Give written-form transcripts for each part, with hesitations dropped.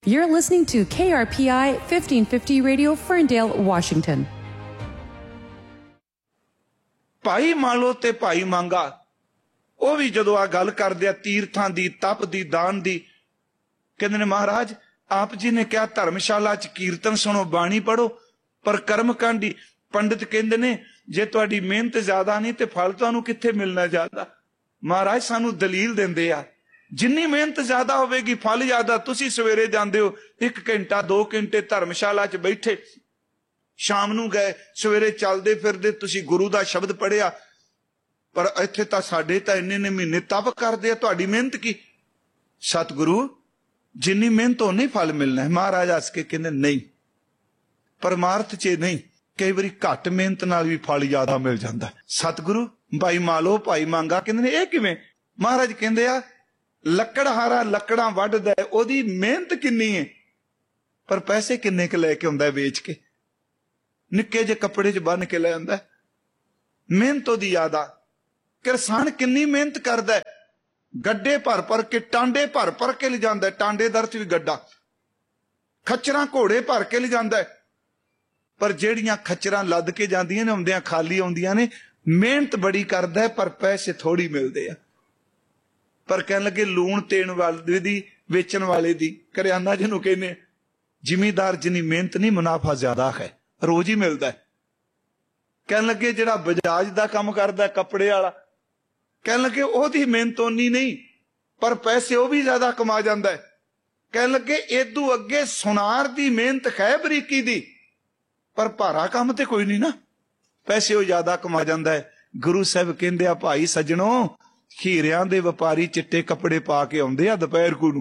You're listening to KRPI 1550 Radio, Ferndale, Washington. ਭਾਈ ਮਾਲੋ ਤੇ ਭਾਈ ਮੰਗਾ ਉਹ ਵੀ ਜਦੋਂ ਆ ਗੱਲ ਕਰਦੇ ਆ ਤੀਰਥਾਂ ਦੀ, ਤਪ ਦੀ, ਦਾਨ ਦੀ, ਕਹਿੰਦੇ ਨੇ ਮਹਾਰਾਜ ਆਪ ਜੀ ਨੇ ਕਿਹਾ ਧਰਮਸ਼ਾਲਾ ਚ ਕੀਰਤਨ ਸੁਣੋ, ਬਾਣੀ ਪੜੋ, ਪਰ ਕਰਮ ਕਾਂਡੀ। ਪੰਡਿਤ ਕਹਿੰਦੇ ਨੇ ਜੇ ਤੁਹਾਡੀ ਮਿਹਨਤ ਜ਼ਿਆਦਾ ਨਹੀਂ ਤੇ ਫਲ ਤੁਹਾਨੂੰ ਕਿੱਥੇ ਮਿਲਣਾ ਜ਼ਿਆਦਾ। ਮਹਾਰਾਜ ਸਾਨੂੰ ਦਲੀਲ ਦਿੰਦੇ ਆ ਜਿੰਨੀ ਮਿਹਨਤ ਜ਼ਿਆਦਾ ਹੋਵੇਗੀ ਫਲ ਜ਼ਿਆਦਾ। ਤੁਸੀਂ ਸਵੇਰੇ ਜਾਂਦੇ ਹੋ 1 ਘੰਟਾ 2 ਘੰਟੇ ਧਰਮਸ਼ਾਲਾ ਚ ਬੈਠੇ, ਸ਼ਾਮ ਨੂੰ ਗਏ, ਸਵੇਰੇ ਚੱਲਦੇ ਫਿਰਦੇ ਤੁਸੀਂ ਗੁਰੂ ਦਾ ਸ਼ਬਦ ਪੜਿਆ, ਪਰ ਇੱਥੇ ਤਾਂ ਸਾਡੇ ਤਾਂ ਇੰਨੇ ਮਹੀਨੇ ਤਪ ਕਰਦੇ ਆ, ਤੁਹਾਡੀ ਮਿਹਨਤ ਕੀ? ਸਤਿਗੁਰੂ ਜਿੰਨੀ ਮਿਹਨਤ ਓਨੀ ਫਲ ਮਿਲਣਾ ਹੈ। ਮਹਾਰਾਜ ਹੱਸ ਕੇ ਕਹਿੰਦੇ ਨਹੀਂ, ਪਰਮਾਰਥ ਚ ਨਹੀਂ, ਕਈ ਵਾਰੀ ਘੱਟ ਮਿਹਨਤ ਨਾਲ ਵੀ ਫਲ ਜ਼ਿਆਦਾ ਮਿਲ ਜਾਂਦਾ। ਸਤਿਗੁਰੂ ਭਾਈ ਮਾਲੋ ਭਾਈ ਮੰਗਾ ਕਹਿੰਦੇ ਨੇ ਇਹ ਕਿਵੇਂ? ਮਹਾਰਾਜ ਕਹਿੰਦੇ ਆ ਲੱਕੜਹਾਰਾ ਲੱਕੜਾਂ ਵੱਢਦਾ, ਉਹਦੀ ਮਿਹਨਤ ਕਿੰਨੀ ਹੈ, ਪਰ ਪੈਸੇ ਕਿੰਨੇ ਕੁ ਲੈ ਕੇ ਆਉਂਦਾ ਵੇਚ ਕੇ? ਨਿੱਕੇ ਜਿਹੇ ਕੱਪੜੇ ਚ ਬੰਨ ਕੇ ਲੈ ਆਉਂਦਾ। ਮਿਹਨਤ ਉਹਦੀ ਜ਼ਿਆਦਾ। ਕਿਸਾਨ ਕਿੰਨੀ ਮਿਹਨਤ ਕਰਦਾ, ਗੱਡੇ ਭਰ ਭਰ ਕੇ, ਟਾਂਡੇ ਭਰ ਭਰ ਕੇ ਲਿਜਾਂਦਾ, ਟਾਂਡੇ ਦਰ ਚ ਵੀ ਗੱਡਾ, ਖੱਚਰਾਂ ਘੋੜੇ ਭਰ ਕੇ ਲਿਜਾਂਦਾ, ਪਰ ਜਿਹੜੀਆਂ ਖੱਚਰਾਂ ਲੱਦ ਕੇ ਜਾਂਦੀਆਂ ਨੇ ਆਉਂਦਿਆਂ ਖਾਲੀ ਆਉਂਦੀਆਂ ਨੇ। ਮਿਹਨਤ ਬੜੀ ਕਰਦਾ ਪਰ ਪੈਸੇ ਥੋੜੀ ਮਿਲਦੇ ਆ। ਪਰ ਕਹਿਣ ਲੱਗੇ ਲੂਣ ਤੇਣ ਵਾਲੇ ਦੀ, ਵੇਚਣ ਵਾਲੇ ਦੀ, ਕਰਿਆਨਾ ਜਿਹਨੂੰ ਕਹਿੰਦੇ, ਜ਼ਿਮੀਦਾਰ ਜਿੰਨੀ ਮਿਹਨਤ ਨਹੀਂ ਮੁਨਾਫਾ ਜ਼ਿਆਦਾ ਹੈ, ਰੋਜ਼ ਹੀ ਮਿਲਦਾ। ਕਹਿਣ ਲੱਗੇ ਜਿਹੜਾ ਬਜਾਜ ਦਾ ਕੰਮ ਕਰਦਾ ਕੱਪੜੇ ਵਾਲਾ, ਕਹਿਣ ਲੱਗੇ ਉਹਦੀ ਮਿਹਨਤ ਓਨੀ ਨਹੀਂ, ਪਰ ਪੈਸੇ ਉਹ ਵੀ ਜ਼ਿਆਦਾ ਕਮਾ ਜਾਂਦਾ ਹੈ। ਕਹਿਣ ਲੱਗੇ ਏਦੂ ਅੱਗੇ ਸੁਨਾਰ ਦੀ ਮਿਹਨਤ ਹੈ ਬਰੀਕੀ ਦੀ, ਪਰ ਭਾਰਾ ਕੰਮ ਤੇ ਕੋਈ ਨਹੀਂ ਨਾ, ਪੈਸੇ ਉਹ ਜ਼ਿਆਦਾ ਕਮਾ ਜਾਂਦਾ ਹੈ। ਗੁਰੂ ਸਾਹਿਬ ਕਹਿੰਦੇ ਆ ਭਾਈ ਸੱਜਣੋ, ਹੀਰਿਆਂ ਦੇ ਵਪਾਰੀ ਚਿੱਟੇ ਕੱਪੜੇ ਪਾ ਕੇ ਆਉਂਦੇ ਆ ਦੁਪਹਿਰ ਨੂੰ,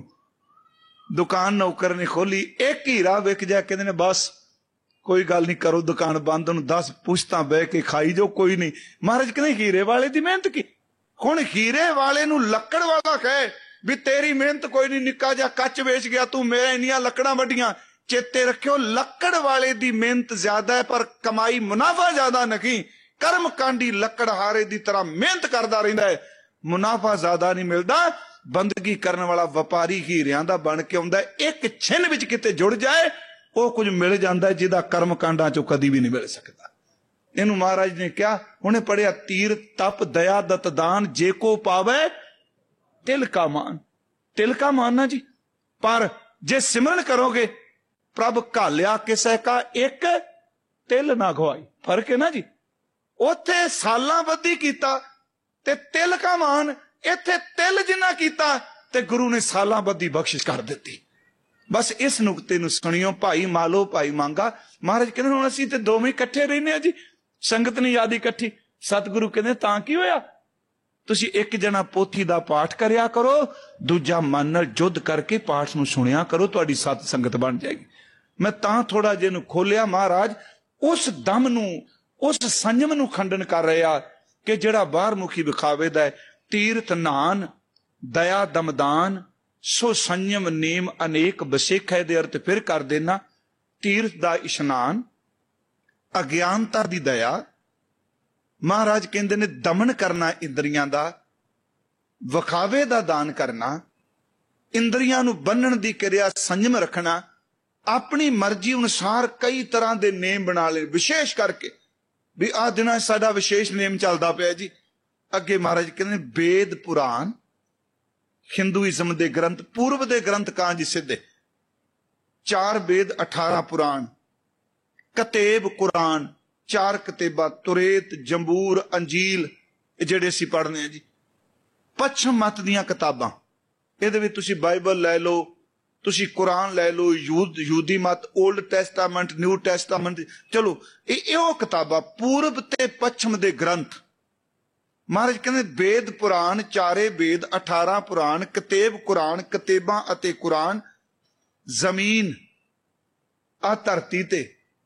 ਦੁਕਾਨ ਨੌਕਰ ਨੇ ਖੋਲੀ, ਇੱਕ ਹੀਰਾ ਵਿਕ ਜਾ, ਕਹਿੰਦੇ ਨੇ ਬਸ ਕੋਈ ਗੱਲ ਨਹੀਂ, ਕਰੋ ਦੁਕਾਨ ਬੰਦ, ਉਹਨੂੰ 10 ਪੁਸ਼ਤਾਂ ਬਹਿ ਕੇ ਖਾਈ ਜੋ, ਕੋਈ ਨਹੀਂ। ਮਹਾਰਾਜ ਕਹਿੰਦੇ ਹੀਰੇ ਵਾਲੇ ਦੀ ਮਿਹਨਤ ਕੀ? ਹੁਣ ਹੀਰੇ ਵਾਲੇ ਨੂੰ ਲੱਕੜ ਵਾਲਾ ਕਹੇ ਵੀ ਤੇਰੀ ਮਿਹਨਤ ਕੋਈ ਨਹੀਂ, ਨਿੱਕਾ ਜਿਹਾ ਕੱਚ ਵੇਚ ਗਿਆ ਤੂੰ, ਮੈਂ ਇੰਨੀਆਂ ਲੱਕੜਾਂ ਵੱਡੀਆਂ। ਚੇਤੇ ਰੱਖਿਓ ਲੱਕੜ ਵਾਲੇ ਦੀ ਮਿਹਨਤ ਜ਼ਿਆਦਾ ਹੈ ਪਰ ਕਮਾਈ ਮੁਨਾਫਾ ਜ਼ਿਆਦਾ ਨਹੀਂ। ਕਰਮ ਕਾਂਡੀ ਲੱਕੜਹਾਰੇ ਦੀ ਤਰ੍ਹਾਂ ਮਿਹਨਤ ਕਰਦਾ ਰਹਿੰਦਾ ਹੈ, ਮੁਨਾਫਾ ਜ਼ਿਆਦਾ ਨਹੀਂ ਮਿਲਦਾ। ਬੰਦਗੀ ਕਰਨ ਵਾਲਾ ਵਪਾਰੀ ਹੀਰਿਆਂ ਦਾ ਬਣ ਕੇ ਆਉਂਦਾ, ਇੱਕ ਛਿਨ ਵਿੱਚ ਕਿਤੇ ਜੁੜ ਜਾਏ ਉਹ ਕੁਝ ਮਿਲ ਜਾਂਦਾ ਜਿਹਦਾ ਕਰਮ ਕਾਂਡਾਂ ਚੋਂ ਕਦੀ ਵੀ ਨਹੀਂ ਮਿਲ ਸਕਦਾ। ਇਹਨੂੰ ਮਹਾਰਾਜ ਨੇ ਕਿਹਾ, ਉਹਨੇ ਪੜਿਆ ਤੀਰ ਤਪ ਦਇਆ ਦਤ ਦਾਨ, ਜੇ ਕੋ ਪਾਵੇ ਤਿਲ ਕਾ ਮਾਨ। ਤਿਲ ਕਾ ਮਾਨ ਨਾ ਜੀ, ਪਰ ਜੇ ਸਿਮਰਨ ਕਰੋਗੇ ਪ੍ਰਭ ਘਾਲਿਆ ਕਿਸੇ ਕਾ ਇੱਕ ਤਿਲ ਨਾ ਖਵਾਈ। ਫਰਕ ਹੈ ਨਾ ਜੀ, ਉੱਥੇ ਸਾਲਾਂ ਬੱਧੀ ਕੀਤਾ ਤੇ ਤਿਲ ਕਾ ਮਾਨ, ਇੱਥੇ ਤਿਲ ਜਿੰਨਾ ਕੀਤਾ ਤੇ ਗੁਰੂ ਨੇ ਸਾਲਾਂ ਬੱਧੀ ਬਖਸ਼ਿਸ਼ ਕਰ ਦਿੱਤੀ। ਬਸ ਇਸ ਨੁਕਤੇ ਨੂੰ ਸੁਣਿਓ, ਭਾਈ ਮਾਲੋ ਭਾਈ ਮੰਗਾ। ਮਹਾਰਾਜ ਕਹਿੰਦੇ ਹੁਣ ਅਸੀਂ ਤੇ ਦੋਵੇਂ ਇਕੱਠੇ ਰਹਿੰਦੇ ਆ ਜੀ, ਸੰਗਤ ਨਹੀਂ ਯਾਦ ਇਕੱਠੀ। ਸਤਿਗੁਰੂ ਕਹਿੰਦੇ ਤਾਂ ਕੀ ਹੋਇਆ, ਤੁਸੀਂ ਇੱਕ ਜਣਾ ਪੋਥੀ ਦਾ ਪਾਠ ਕਰਿਆ ਕਰੋ, ਦੂਜਾ ਮਨ ਨਾਲ ਜੁੱਧ ਕਰਕੇ ਪਾਠ ਨੂੰ ਸੁਣਿਆ ਕਰੋ, ਤੁਹਾਡੀ ਸਤ ਸੰਗਤ ਬਣ ਜਾਏਗੀ। ਮੈਂ ਤਾਂ ਥੋੜਾ ਜਿਹਾ ਨੂੰ ਖੋਲਿਆ। ਮਹਾਰਾਜ ਉਸ ਦਮ ਨੂੰ, ਉਸ ਸੰਜਮ ਨੂੰ ਖੰਡਨ ਕਰ ਰਿਹਾ ਕਿ ਜਿਹੜਾ ਬਾਹਰ ਮੁਖੀ ਵਿਖਾਵੇ ਦਾ ਤੀਰਥ ਨਾਨ ਦਇਆ ਦਮਦਾਨ ਸੋ ਸੰਯਮ ਨੇਮ ਅਨੇਕ ਬਸੇਖਾ ਦੇ ਅਰਥ ਫਿਰ ਕਰ ਦੇਣਾ। ਤੀਰਥ ਦਾ ਇਸ਼ਨਾਨ, ਅਗਿਆਨਤਾ ਦੀ ਦਇਆ, ਮਹਾਰਾਜ ਕਹਿੰਦੇ ਨੇ ਦਮਨ ਕਰਨਾ ਇੰਦਰੀਆਂ ਦਾ, ਵਿਖਾਵੇ ਦਾ ਦਾਨ ਕਰਨਾ, ਇੰਦਰੀਆਂ ਨੂੰ ਬੰਨਣ ਦੀ ਕਿਰਿਆ ਸੰਜਮ ਰੱਖਣਾ, ਆਪਣੀ ਮਰਜ਼ੀ ਅਨੁਸਾਰ ਕਈ ਤਰ੍ਹਾਂ ਦੇ ਨੇਮ ਬਣਾ ਲੈ, ਵਿਸ਼ੇਸ਼ ਕਰਕੇ ਵੀ ਆਹ ਦਿਨਾਂ ਸਾਡਾ ਵਿਸ਼ੇਸ਼ ਨੇਮ ਚੱਲਦਾ ਪਿਆ ਜੀ। ਅੱਗੇ ਮਹਾਰਾਜ ਕਹਿੰਦੇ ਵੇਦ ਪੁਰਾਣ, ਹਿੰਦੂਇਜ਼ਮ ਦੇ ਗ੍ਰੰਥ, ਪੂਰਵ ਦੇ ਗ੍ਰੰਥ ਕਾਂ ਜੀ ਸਿੱਧੇ 4 ਵੇਦ 18 ਪੁਰਾਣ, ਕਤੇਬ ਕੁਰਾਨ 4 ਕਤੇਬਾਂ, ਤੁਰੇਤ ਜੰਬੂਰ ਅੰਜੀਲ, ਇਹ ਜਿਹੜੇ ਅਸੀਂ ਪੜ੍ਹਨੇ ਆ ਜੀ। ਪੱਛਮ ਮਤ ਦੀਆਂ ਕਿਤਾਬਾਂ, ਇਹਦੇ ਵਿੱਚ ਤੁਸੀਂ ਬਾਈਬਲ ਲੈ ਲਓ, ਤੁਸੀਂ ਕੁਰਾਨ ਲੈ ਲਓ, ਯਹੂਦੀ ਮਤ, ਓਲਡ ਟੈਸਟਾਮੈਂਟ, ਨਿਊ ਟੈਸਟਾਮੈਂਟ, ਚਲੋ ਇਹ ਉਹ ਕਿਤਾਬਾਂ ਪੂਰਬ ਤੇ ਪੱਛਮ ਦੇ ਗ੍ਰੰਥ। ਮਹਾਰਾਜ ਕਹਿੰਦੇ ਵੇਦ ਪੁਰਾਣ, 4 ਵੇਦ 18 ਪੁਰਾਣ, ਕਤੇਬ ਕੁਰਾਨ, ਕਤੇਬਾਂ ਅਤੇ ਕੁਰਾਨ, ਜ਼ਮੀਨ ਆ ਧਰਤੀ ਤੇ,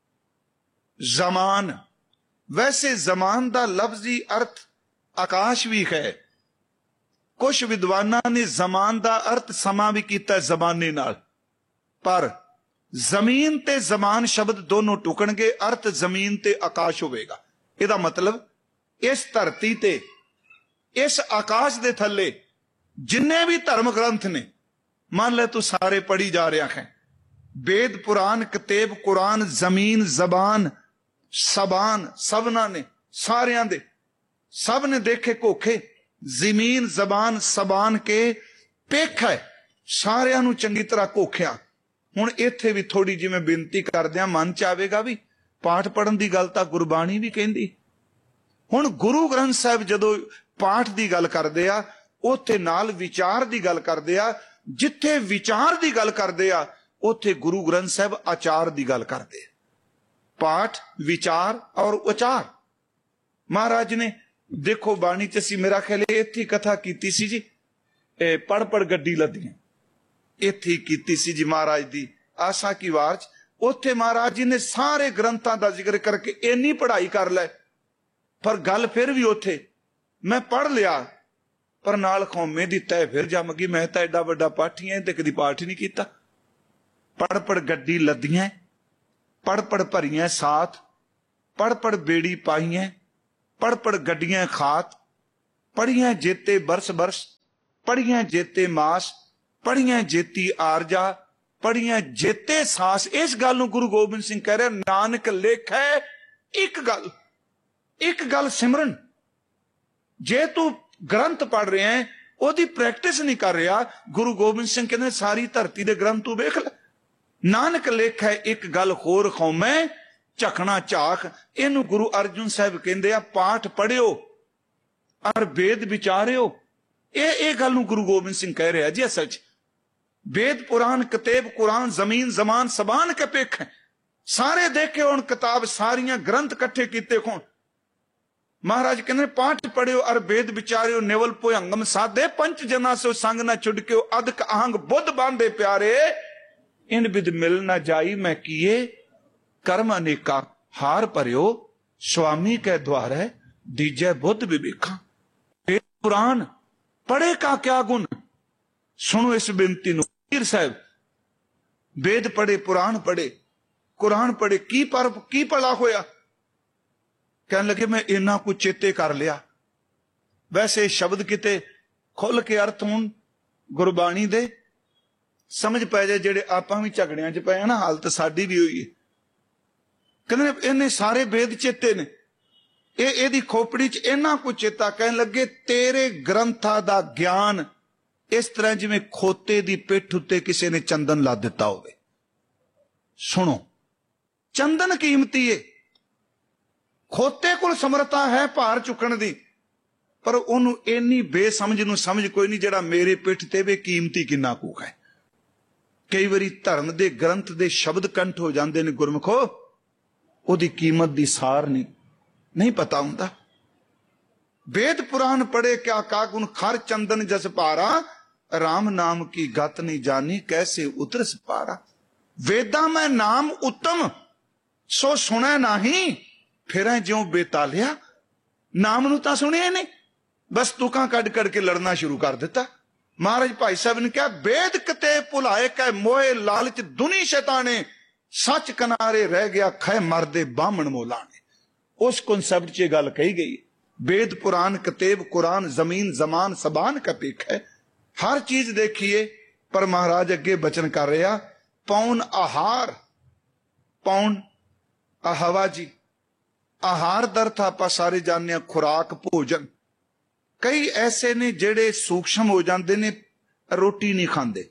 ਜ਼ਮਾਨ, ਵੈਸੇ ਜ਼ਮਾਨ ਦਾ ਲਫ਼ਜ਼ੀ ਅਰਥ ਆਕਾਸ਼ ਵੀ ਹੈ। ਕੁਝ ਵਿਦਵਾਨਾਂ ਨੇ ਜ਼ਮਾਨ ਦਾ ਅਰਥ ਸਮਾਂ ਵੀ ਕੀਤਾ ਜ਼ਮਾਨੇ ਨਾਲ, ਪਰ ਜ਼ਮੀਨ ਤੇ ਜ਼ਮਾਨ ਸ਼ਬਦ ਦੋਨੋਂ ਟੁਕਣਗੇ, ਅਰਥ ਜ਼ਮੀਨ ਤੇ ਆਕਾਸ਼ ਹੋਵੇਗਾ। ਇਹਦਾ ਮਤਲਬ ਇਸ ਧਰਤੀ ਤੇ, ਇਸ ਆਕਾਸ਼ ਦੇ ਥੱਲੇ ਜਿੰਨੇ ਵੀ ਧਰਮ ਗ੍ਰੰਥ ਨੇ, ਮੰਨ ਲੈ ਤੂੰ ਸਾਰੇ ਪੜ੍ਹੀ ਜਾ ਰਿਹਾ ਹੈ, वेद पुराण कतेब कुरान जमीन जबान सबान सबना ने सारियां दे सब ने देखे घोखे जमीन जबान सबान के पेख है सारियां नू चंगी तरह घोखिया। हुण इत्थे भी थोड़ी जी मैं बेनती करदियां मन च आवेगा भी पाठ पढ़न दी गल तां गुरबाणी भी कहंदी। हुण गुरु ग्रंथ साहिब जदों पाठ दी गल करदे आ उत्थे नाल विचार दी गल करदे आ, जिथे विचार दी गल करदे आ उत्थे गुरु ग्रंथ साहिब आचार दी गल करदे। पाठ विचार और उचार महाराज ने देखो बाणी च असीं मेरा ख्याल इत्थे कथा कीती सी जी, पढ़ पढ़ गड्डी लदियां इत्थे कीती सी जी महाराज दी आसा की वार च। उत्थे महाराज जी ने सारे ग्रंथां दा जिक्र करके इन्नी पढ़ाई कर लै, पर गल फिर भी उत्थे मैं पढ़ लिया पर नाल कौमे दी तय फिर जम गई। मैं तां एडा वड्डा पाठी ऐ ते कदी पाठ ही नहीं कीता। पढ़ पढ़ गड्डी लदियां पढ़ पढ़ भरियां साथ, पढ़ पढ़ बेड़ी पाइयां पढ़ पढ़ गड्डियां खात, पढ़ियां जेते बरस बरस पढ़ियां जेते मास, पढ़ियां जेती आरजा पढ़ियां जेते सास। इस गल नूं गुरु गोबिंद सिंह कह रहे नानक लेखै एक गल सिमरन। जे तू ग्रंथ पढ़ रहा है ओदी प्रैक्टिस नहीं कर रहा, गुरु गोबिंद सिंह कहते सारी धरती दे ग्रंथ तू वेख ले। नानक लेखै एक गल होर कौमै झखना झाख। इनू गुरु अर्जुन साहब कहते पाठ पढ़ियो और वेद विचारियो। ये गल नूं गुरु गोबिंद सिंह कह रहा जी। असल च वेद पुराण कतेब कुरान जमीन जमान सबान के पेख है सारे देखे होण किताब सारियां ग्रंथ कट्ठे कीते होण। महाराज कहते पाठ पढ़ियो और वेद विचारियो नेवल भुयंगम साधे पंच जना सो संग न छुड़कियो अधक आहंग बुद्ध बांधे प्यारे इन विद मिल न जाई मैं किए कर्म अनेका हार भरियो स्वामी के द्वारे दीजे बुद्ध विवेका। वेद पुराण पढ़े का क्या गुण, सुनो इस बेनती नूं। पीर साहब वेद पढ़े पुराण पढ़े कुरान पढ़े की भला होया। कहने लगे मैं इन्ना कुछ चेते कर लिया। वैसे शब्द किते खुल के अर्थ होण गुरबाणी दे समझ पै जाए, जेड़े आपां भी झगड़ियां च पए ना हालत साडी भी होई है। कहंदे इन्ने सारे वेद चेते ने, एदी खोपड़ी च इन्ना कुछ चेता। कहने लगे तेरे ग्रंथां दा ज्ञान इस तरह जिवें खोते दी पिठ उत्ते किसी ने चंदन ला दिता होवे। सुनो चंदन कीमती है, खोते कोल समर्था है भार चुकण दी, पर ओनू इन्नी बेसमझ नूं समझ कोई नहीं जेड़ा मेरे पिठ ते वे कीमती किन्ना कू है। कई बारी धर्म दे ग्रंथ दे शब्द कंठ हो जाते ने गुरमुखो, ओदी कीमत दी सार नहीं पता हुंदा। वेद पुराण पढ़े क्या का गुण खर चंदन जस पारा राम नाम की गत नहीं जानी कैसे उतरस पारा। वेदा में नाम उत्तम सो सुने नहीं फिर ज्यों बेतालिया। नाम नूं तां सुनिया नहीं, बस तुकां कड़ कड़ के लड़ना शुरू कर दिता। महाराज भाई साहब ने कहा वेद कते भुलाए कै मोहे लालच दुनी शैताने सच किनारे रह गया खै मरदे बामण मोलाने। उस कॉन्सेप्ट च गल कही गई। वेद पुराण कतेब कुरान जमीन जमान सबान का पेख है। हर चीज देखिए, पर महाराज अगे बचन कर रहा पौन आहार पौन हवा जी आहार दर्थ आप सारे जानने खुराक भोजन। कई ऐसे ने जेड़े सूक्ष्म हो जाते ने रोटी नहीं खाते,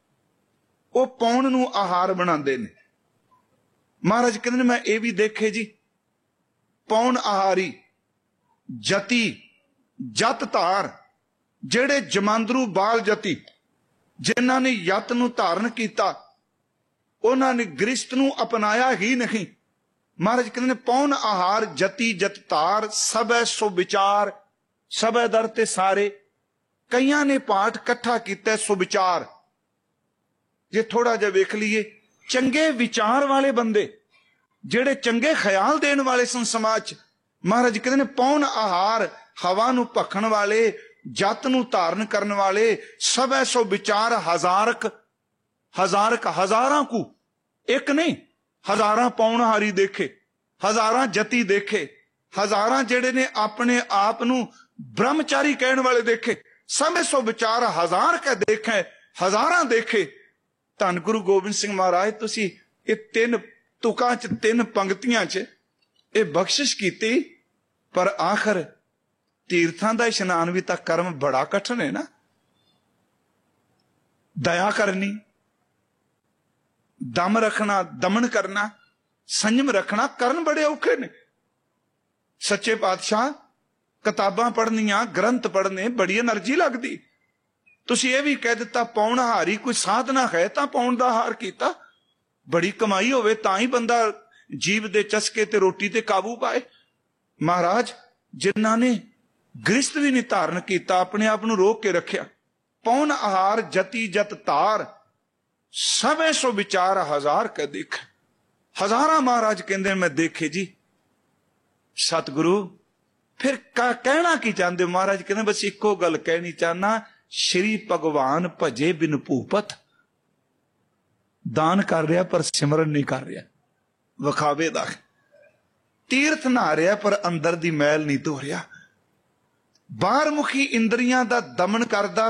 वो पौन नूं आहार बनाते ने। महाराज कहते मैं ये भी देखे जी पौन आहारी जति जत धार जेड़े जमांदरू बाल जति जिन्हां ने यत नूं धारण कीता उन्हां ने गृहस्थ नूं अपनाया ही नहीं। महाराज कहते ने पौन आहार जति जत धार सबै सो विचार सबै दर ते सारे। कईयां ने पाठ कट्ठा कीता सुविचार। जे थोड़ा जिहा वेख लीए चंगे विचार वाले बंदे जेड़े चंगे ख्याल देने वाले सन समाज। महाराज कहते ने पौन आहार हवा नूं भखण वाले जत नूं धारण करने वाले सबै सो विचार हजारक हजारां को एक नहीं हजारां पौनहारी देखे हजारां जति देखे हजारां जेड़े ने अपने आप नूं ब्रह्मचारी कहने वाले देखे। सबै सो विचार हजार के देखे हजारां देखे। ਧੰਨ ਗੁਰੂ ਗੋਬਿੰਦ ਸਿੰਘ ਮਹਾਰਾਜ ਤੁਸੀਂ ਇਹ 3 ਤੁਕਾਂ 'ਚ 3 ਪੰਕਤੀਆਂ 'ਚ ਇਹ ਬਖਸ਼ਿਸ਼ ਕੀਤੀ, ਪਰ ਆਖਰ ਤੀਰਥਾਂ ਦਾ ਇਸ਼ਨਾਨ ਵੀ ਤਾਂ ਕਰਮ ਬੜਾ ਕਠਿਨ ਹੈ ਨਾ। ਦਇਆ ਕਰਨੀ, ਦਮ ਰੱਖਣਾ, ਦਮਨ ਕਰਨਾ, ਸੰਜਮ ਰੱਖਣਾ, ਕਰਨ ਬੜੇ ਔਖੇ ਨੇ। ਸੱਚੇ ਪਾਤਸ਼ਾਹ ਕਿਤਾਬਾਂ ਪੜ੍ਹਨੀਆਂ, ਗ੍ਰੰਥ ਪੜ੍ਹਨੇ ਬੜੀ એનર્ਜੀ ਲੱਗਦੀ। ਤੁਸੀਂ ਇਹ ਵੀ ਕਹਿ ਦਿੱਤਾ ਪੌਣ ਹਾਰੀ, ਕੋਈ ਸਾਧਨਾ ਹੈ ਤਾਂ ਪੌਣ ਦਾ ਹਾਰ ਕੀਤਾ। ਬੜੀ ਕਮਾਈ ਹੋਵੇ ਤਾਂ ਹੀ ਬੰਦਾ ਜੀਵ ਦੇ ਚਸਕੇ ਤੇ ਰੋਟੀ ਤੇ ਕਾਬੂ ਪਾਏ। ਮਹਾਰਾਜ ਜਿਨ੍ਹਾਂ ਨੇ ਗ੍ਰਸਤ ਵੀ ਨਹੀਂ ਧਾਰਨ ਕੀਤਾ, ਆਪਣੇ ਆਪ ਨੂੰ ਰੋਕ ਕੇ ਰੱਖਿਆ। ਪੌਣ ਆਹਾਰ ਜਤੀ ਜਤ ਧਾਰ, ਸਭੇ ਸੋ ਵਿਚਾਰ ਹਜ਼ਾਰ ਕਾ ਦੇਖ। ਹਜ਼ਾਰਾਂ ਮਹਾਰਾਜ ਕਹਿੰਦੇ ਮੈਂ ਦੇਖੇ ਜੀ। ਸਤਿਗੁਰੂ ਫਿਰ ਕਹਿਣਾ ਕੀ ਚਾਹੁੰਦੇ? ਮਹਾਰਾਜ ਕਹਿੰਦੇ ਬਸ ਇੱਕੋ ਗੱਲ ਕਹਿਣੀ ਚਾਹਨਾ, ਸ਼੍ਰੀ ਭਗਵਾਨ ਭਜੇ ਬਿਨ ਭੂਪਤ। ਦਾਨ ਕਰ ਰਿਹਾ ਪਰ ਸਿਮਰਨ ਨਹੀਂ ਕਰ ਰਿਹਾ, ਵਿਖਾਵੇ ਦਾ। ਤੀਰਥ ਨਹਾ ਰਿਹਾ ਪਰ ਅੰਦਰ ਦੀ ਮੈਲ ਨਹੀਂ ਧੋ ਰਿਹਾ। ਬਾਹਰ ਮੁਖੀ ਇੰਦਰੀਆਂ ਦਾ ਦਮਨ ਕਰਦਾ